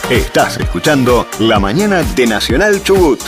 Estás escuchando La Mañana de Nacional Chubut.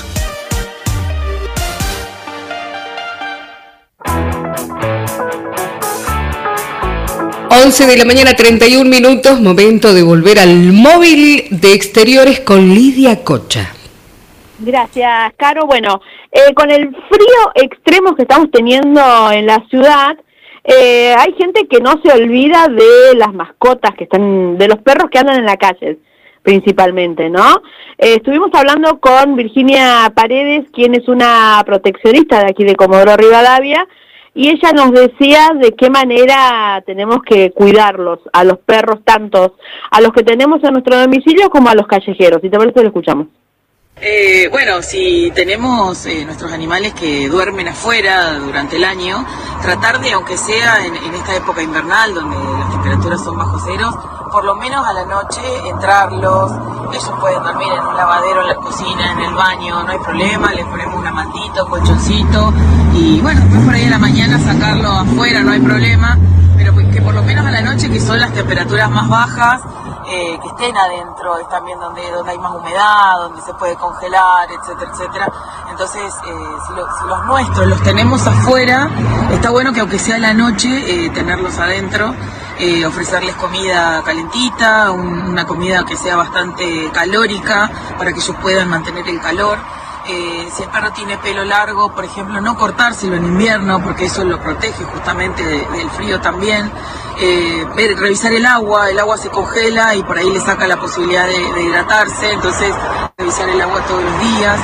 Once de la mañana, 31 minutos, momento de volver al móvil de exteriores con Lidia Cocha. Gracias, Caro. Bueno, con el frío extremo que estamos teniendo en la ciudad, hay gente que no se olvida de las mascotas que están, de los perros que andan en la calle, principalmente, ¿no? Estuvimos hablando con Virginia Paredes, quien es una proteccionista de aquí de Comodoro Rivadavia, y ella nos decía de qué manera tenemos que cuidarlos, a los perros, tantos a los que tenemos en nuestro domicilio como a los callejeros. Y te parece, lo escuchamos. Bueno, si tenemos nuestros animales que duermen afuera durante el año, tratar de, aunque sea en esta época invernal donde las temperaturas son bajo cero, por lo menos a la noche entrarlos. Ellos pueden dormir en un lavadero, en la cocina, en el baño, no hay problema, les ponemos una mantita, un colchoncito y bueno, después por ahí a la mañana sacarlo afuera, no hay problema, pero que por lo menos a la noche, que son las temperaturas más bajas, que estén adentro, es también donde hay más humedad, donde se puede congelar, etcétera, etcétera. Entonces, si los nuestros los tenemos afuera, está bueno que aunque sea la noche, tenerlos adentro, ofrecerles comida calentita, una comida que sea bastante calórica, para que ellos puedan mantener el calor. Si el perro tiene pelo largo, por ejemplo, no cortárselo en invierno, porque eso lo protege justamente del frío también. Revisar el agua se congela y por ahí le saca la posibilidad de hidratarse, entonces revisar el agua todos los días.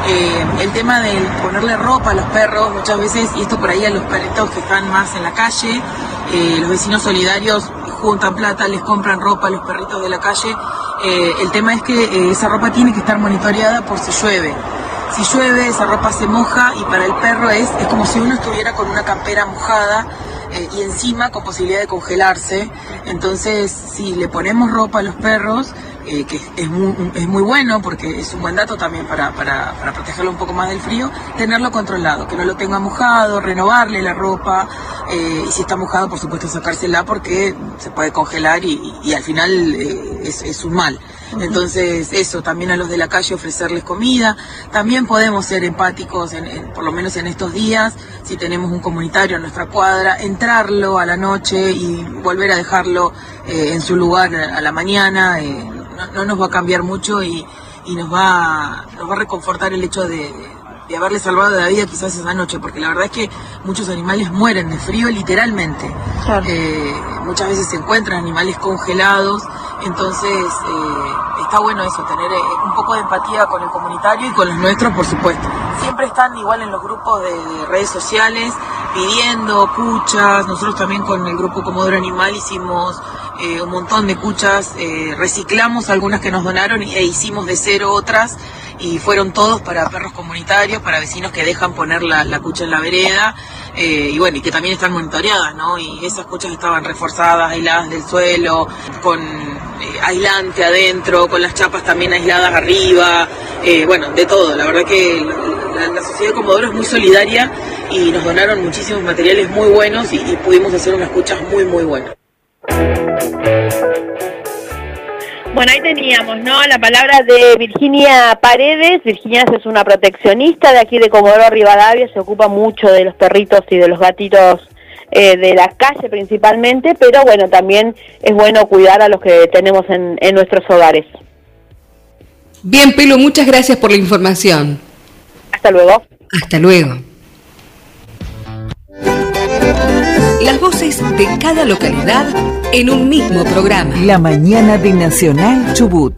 El tema de ponerle ropa a los perros, muchas veces, y esto por ahí a los perritos que están más en la calle, los vecinos solidarios juntan plata, les compran ropa a los perritos de la calle. El tema es que esa ropa tiene que estar monitoreada por si llueve. Si llueve, esa ropa se moja y para el perro es como si uno estuviera con una campera mojada y encima con posibilidad de congelarse. Entonces, si le ponemos ropa a los perros, que es muy bueno porque es un buen dato también para protegerlo un poco más del frío, tenerlo controlado, que no lo tenga mojado, renovarle la ropa, y si está mojado, por supuesto, sacársela porque se puede congelar y al final es un mal. Entonces, eso, también a los de la calle ofrecerles comida. También podemos ser empáticos, por lo menos en estos días, si tenemos un comunitario en nuestra cuadra, entrarlo a la noche y volver a dejarlo en su lugar a la mañana. No nos va a cambiar mucho y nos va a reconfortar el hecho de haberle salvado la vida quizás esa noche, porque la verdad es que muchos animales mueren de frío literalmente. Claro. Muchas veces se encuentran animales congelados, entonces está bueno eso, tener un poco de empatía con el comunitario y con los nuestros, por supuesto. Siempre están igual en los grupos de redes sociales pidiendo cuchas. Nosotros también con el grupo Comodoro Animal hicimos un montón de cuchas, reciclamos algunas que nos donaron e hicimos de cero otras, y fueron todos para perros comunitarios, para vecinos que dejan poner la cucha en la vereda, y bueno, y que también están monitoreadas, ¿no? Y esas cuchas estaban reforzadas, aisladas del suelo, con aislante adentro, con las chapas también aisladas arriba, bueno, de todo. La verdad que la sociedad de Comodoro es muy solidaria y nos donaron muchísimos materiales muy buenos y pudimos hacer unas cuchas muy, muy buenas. Bueno, ahí teníamos, ¿no?, la palabra de Virginia Paredes. Virginia es una proteccionista de aquí de Comodoro Rivadavia, se ocupa mucho de los perritos y de los gatitos de la calle principalmente, pero bueno, también es bueno cuidar a los que tenemos en nuestros hogares. Bien, Pelo, muchas gracias por la información. Hasta luego. Hasta luego. Las voces de cada localidad en un mismo programa. La Mañana de Nacional Chubut.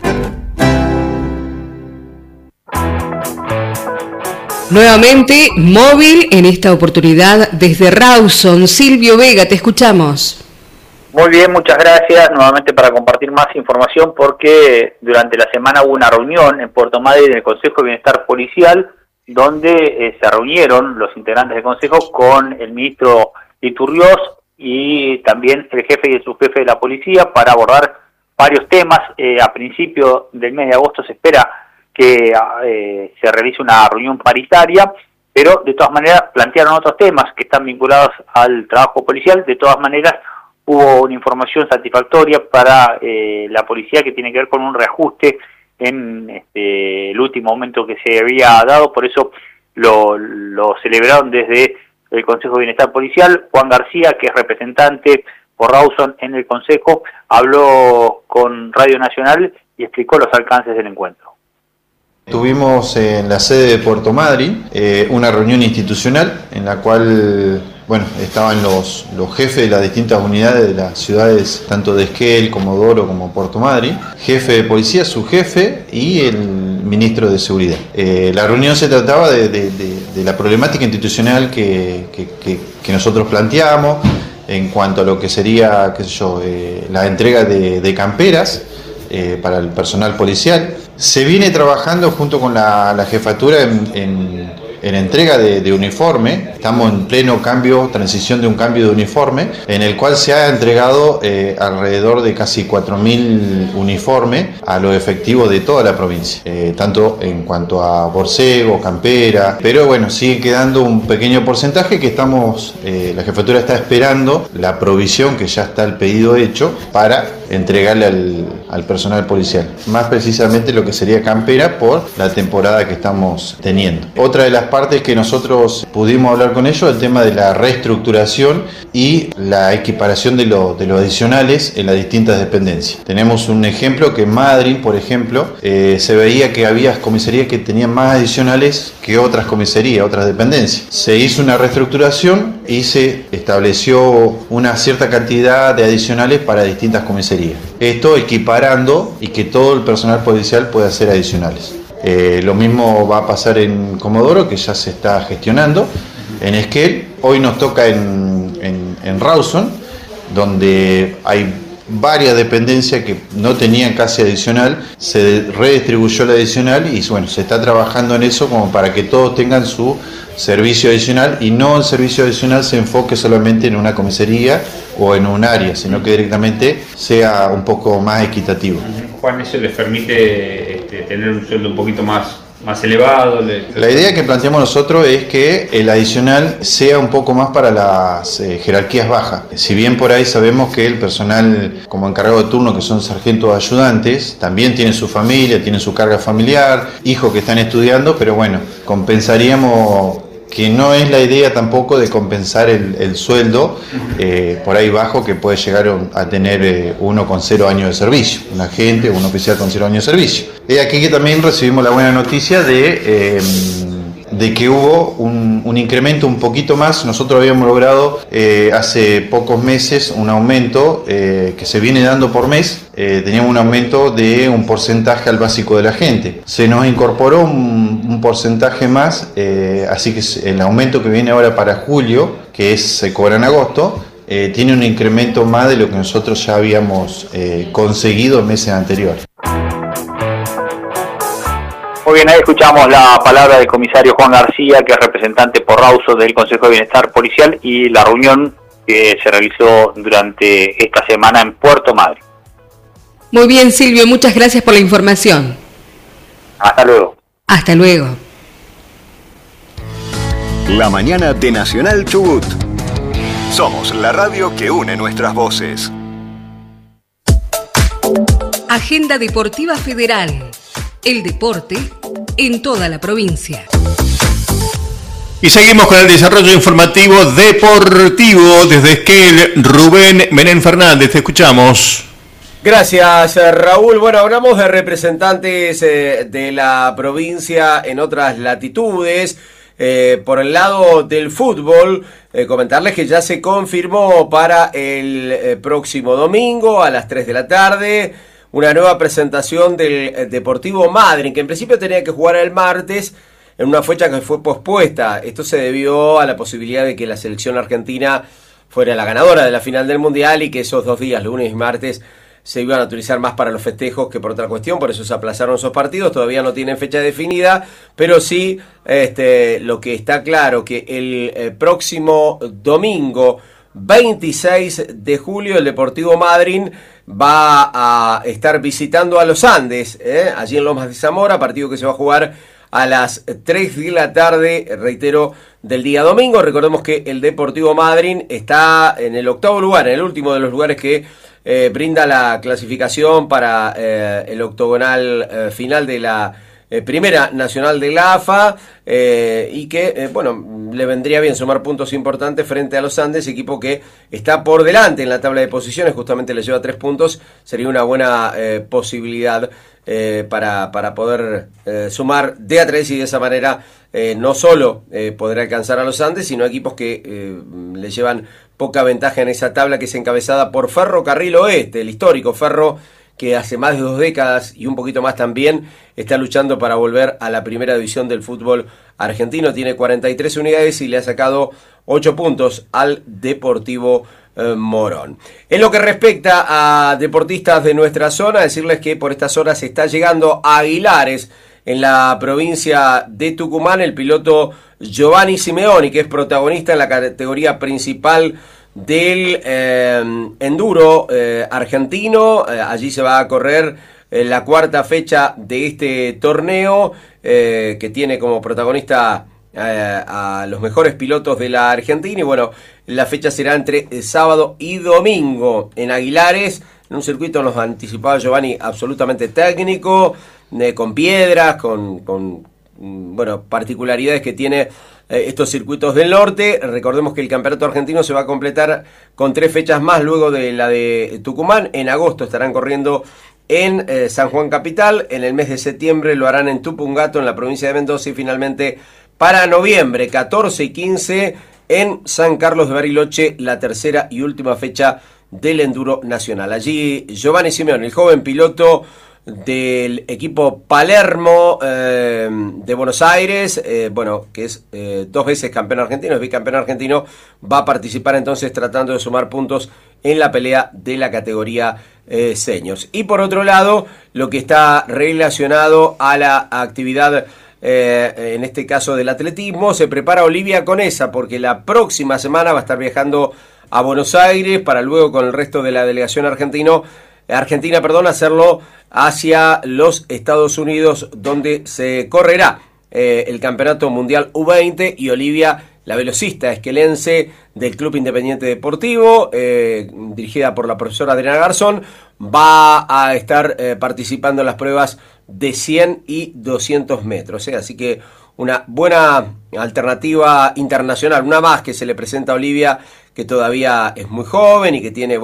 Nuevamente, móvil, en esta oportunidad desde Rawson. Silvio Vega, te escuchamos. Muy bien, muchas gracias nuevamente para compartir más información, porque durante la semana hubo una reunión en Puerto Madryn del Consejo de Bienestar Policial, donde se reunieron los integrantes del Consejo con el ministro Iturriós y también el jefe y el subjefe de la policía para abordar varios temas. A principio del mes de agosto se espera que se realice una reunión paritaria, pero de todas maneras plantearon otros temas que están vinculados al trabajo policial. De todas maneras, hubo una información satisfactoria para la policía que tiene que ver con un reajuste en el último aumento que se había dado, por eso lo celebraron desde el Consejo de Bienestar Policial. Juan García, que es representante por Rawson en el Consejo, habló con Radio Nacional y explicó los alcances del encuentro. Tuvimos en la sede de Puerto Madryn una reunión institucional en la cual estaban los jefes de las distintas unidades de las ciudades, tanto de Esquel, Comodoro como Puerto Madryn, jefe de policía, su jefe y el ministro de Seguridad. La reunión se trataba de la problemática institucional que nosotros planteamos en cuanto a lo que sería, la entrega de camperas para el personal policial. Se viene trabajando junto con la jefatura en entrega de uniforme. Estamos en pleno transición de un cambio de uniforme, en el cual se ha entregado alrededor de casi 4.000 uniformes a los efectivos de toda la provincia, tanto en cuanto a borcego, campera, pero sigue quedando un pequeño porcentaje que la jefatura está esperando la provisión, que ya está el pedido hecho, para entregarle al personal policial, más precisamente lo que sería campera por la temporada que estamos teniendo. Otra de las partes que nosotros pudimos hablar con ellos, el tema de la reestructuración y la equiparación de los adicionales en las distintas dependencias. Tenemos un ejemplo que en Madryn, por ejemplo, se veía que había comisarías que tenían más adicionales que otras comisarías, otras dependencias. Se hizo una reestructuración y se estableció una cierta cantidad de adicionales para distintas comisarías. Esto equiparando y que todo el personal policial pueda hacer adicionales. Lo mismo va a pasar en Comodoro, que ya se está gestionando. En Esquel, hoy nos toca en Rawson, donde hay varias dependencias que no tenían casi adicional, se redistribuyó la adicional y se está trabajando en eso como para que todos tengan su servicio adicional y no el servicio adicional se enfoque solamente en una comisaría o en un área, sino que directamente sea un poco más equitativo. Juan, ¿eso les permite tener un sueldo un poquito más elevado? La idea que planteamos nosotros es que el adicional sea un poco más para las jerarquías bajas. Si bien por ahí sabemos que el personal como encargado de turno, que son sargentos ayudantes, también tiene su familia, tiene su carga familiar, hijos que están estudiando, pero compensaríamos, que no es la idea tampoco de compensar el sueldo por ahí bajo que puede llegar a tener uno con 0 años de servicio, un agente o un oficial con 0 años de servicio. Y aquí que también recibimos la buena noticia de que hubo un incremento un poquito más. Nosotros habíamos logrado hace pocos meses un aumento que se viene dando por mes. Teníamos un aumento de un porcentaje al básico de la gente. Se nos incorporó un porcentaje más, así que el aumento que viene ahora para julio, que se cobra en agosto, tiene un incremento más de lo que nosotros ya habíamos conseguido en meses anteriores. Muy bien, ahí escuchamos la palabra del comisario Juan García, que es representante por Rawson del Consejo de Bienestar Policial, y la reunión que se realizó durante esta semana en Puerto Madryn. Muy bien, Silvio, muchas gracias por la información. Hasta luego. Hasta luego. La mañana de Nacional Chubut. Somos la radio que une nuestras voces. Agenda Deportiva Federal. El deporte en toda la provincia. Y seguimos con el desarrollo informativo deportivo desde Esquel. Rubén Menem Fernández, te escuchamos. Gracias, Raúl. Bueno, hablamos de representantes de la provincia en otras latitudes. Por el lado del fútbol, comentarles que ya se confirmó para el próximo domingo a las 3 de la tarde una nueva presentación del Deportivo Madryn, que en principio tenía que jugar el martes en una fecha que fue pospuesta. Esto se debió a la posibilidad de que la selección argentina fuera la ganadora de la final del Mundial y que esos 2 días, lunes y martes, se iban a utilizar más para los festejos que por otra cuestión. Por eso se aplazaron esos partidos. Todavía no tienen fecha definida, pero sí lo que está claro que el próximo domingo 26 de julio el Deportivo Madryn va a estar visitando a los Andes, allí en Lomas de Zamora, partido que se va a jugar a las 3 de la tarde, reitero, del día domingo. Recordemos que el Deportivo Madryn está en el 8º lugar, en el último de los lugares que brinda la clasificación para el octogonal final de la Primera Nacional de la AFA, y que, le vendría bien sumar puntos importantes frente a los Andes, equipo que está por delante en la tabla de posiciones, justamente le lleva 3 puntos, sería una buena posibilidad para poder sumar de a 3 y de esa manera no solo poder alcanzar a los Andes, sino equipos que le llevan poca ventaja en esa tabla, que es encabezada por Ferrocarril Oeste, el histórico Ferro, que hace más de 2 décadas y un poquito más también está luchando para volver a la primera división del fútbol argentino. Tiene 43 unidades y le ha sacado 8 puntos al Deportivo Morón. En lo que respecta a deportistas de nuestra zona, decirles que por estas horas se está llegando a Aguilares, en la provincia de Tucumán, el piloto Giovanni Simeoni, que es protagonista en la categoría principal del enduro argentino. Allí se va a correr la 4ª fecha de este torneo, que tiene como protagonista a los mejores pilotos de la Argentina. Y bueno, la fecha será entre sábado y domingo en Aguilares, en un circuito, nos anticipaba Giovanni, absolutamente técnico, con piedras, con particularidades que tiene estos circuitos del norte. Recordemos que el campeonato argentino se va a completar con 3 fechas más luego de la de Tucumán. En agosto estarán corriendo en San Juan Capital, en el mes de septiembre lo harán en Tupungato, en la provincia de Mendoza, y finalmente para noviembre 14 y 15 en San Carlos de Bariloche, la 3ª y última fecha del enduro nacional. Allí Giovanni Simeoni, el joven piloto del equipo Palermo de Buenos Aires, que es 2 veces campeón argentino, es bicampeón argentino, va a participar entonces tratando de sumar puntos en la pelea de la categoría seniors. Y por otro lado, lo que está relacionado a la actividad, en este caso del atletismo, se prepara Olivia Conesa, porque la próxima semana va a estar viajando a Buenos Aires para luego con el resto de la delegación argentina, hacerlo hacia los Estados Unidos, donde se correrá el Campeonato Mundial U20, y Olivia, la velocista esquelense del Club Independiente Deportivo, dirigida por la profesora Adriana Garzón, va a estar participando en las pruebas de 100 y 200 metros. Así que una buena alternativa internacional, una más que se le presenta a Olivia, que todavía es muy joven y que tiene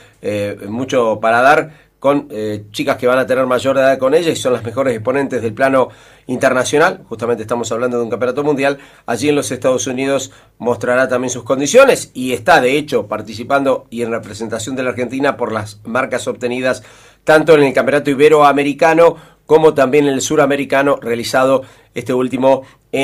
mucho para dar, con chicas que van a tener mayor edad con ella y son las mejores exponentes del plano internacional. Justamente estamos hablando de un campeonato mundial. Allí en los Estados Unidos mostrará también sus condiciones y está de hecho participando y en representación de la Argentina por las marcas obtenidas tanto en el campeonato iberoamericano como también en el suramericano, realizado este último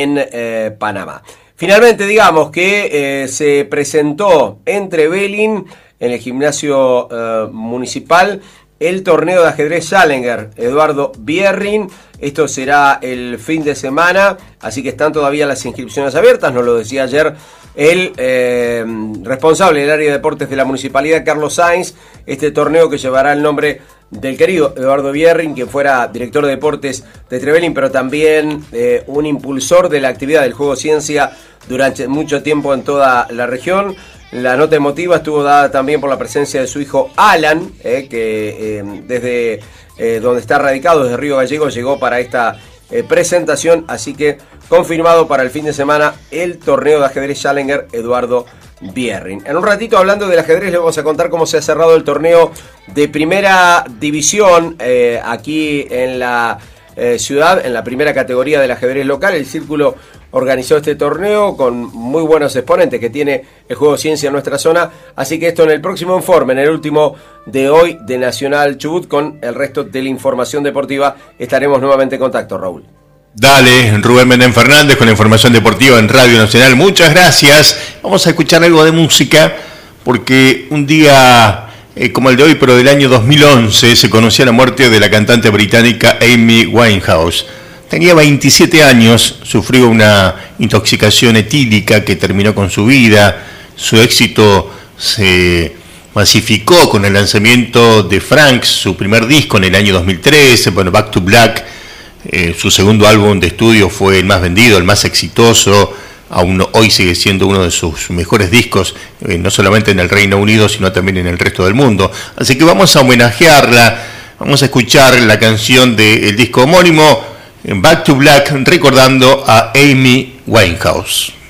en Panamá. Finalmente, digamos que se presentó en Trevelin, en el gimnasio municipal, el torneo de ajedrez Challenger Eduardo Bierrin. Esto será el fin de semana, así que están todavía las inscripciones abiertas. Nos lo decía ayer el responsable del área de deportes de la municipalidad, Carlos Sainz. Este torneo que llevará el nombre del querido Eduardo Bierrin, que fuera director de deportes de Trevelin, pero también un impulsor de la actividad del juego ciencia durante mucho tiempo en toda la región. La nota emotiva estuvo dada también por la presencia de su hijo Alan, que desde donde está radicado, desde Río Gallegos, llegó para esta presentación. Así que confirmado para el fin de semana el torneo de ajedrez Challenger Eduardo Bierrin. En un ratito, hablando del ajedrez, le vamos a contar cómo se ha cerrado el torneo de primera división aquí en la ciudad, en la primera categoría del ajedrez local. El Círculo organizó este torneo con muy buenos exponentes que tiene el juego ciencia en nuestra zona, así que esto en el próximo informe, en el último de hoy de Nacional Chubut, con el resto de la información deportiva estaremos nuevamente en contacto, Raúl. Dale, Rubén Menem Fernández con la información deportiva en Radio Nacional, muchas gracias. Vamos a escuchar algo de música, porque un día como el de hoy, pero del año 2011, se conocía la muerte de la cantante británica Amy Winehouse. Tenía 27 años, sufrió una intoxicación etílica que terminó con su vida. Su éxito se masificó con el lanzamiento de Frank, su primer disco en el año 2013, Back to Black, Su segundo álbum de estudio fue el más vendido, el más exitoso. Aún hoy sigue siendo uno de sus mejores discos, no solamente en el Reino Unido, sino también en el resto del mundo. Así que vamos a homenajearla, vamos a escuchar la canción del disco homónimo, Back to Black, recordando a Amy Winehouse.